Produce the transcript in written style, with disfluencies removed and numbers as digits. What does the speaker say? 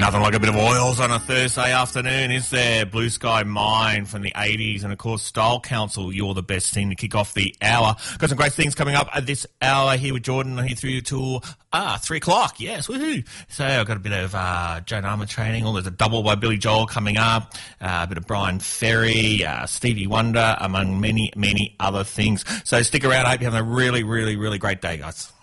Nothing like a bit of oils on a Thursday afternoon, is there? Blue Sky Mine from the 80s, and of course Style Council, You're the Best Thing to kick off the hour. Got some great things coming up at this hour here with Jordan, here through till 3 o'clock. Yes, woohoo. So I've got a bit of Joan Armour training. There's a double by Billy Joel coming up, a bit of Brian Ferry, Stevie Wonder, among many, many other things. So stick around. I hope you're having a really, really, really great day, guys.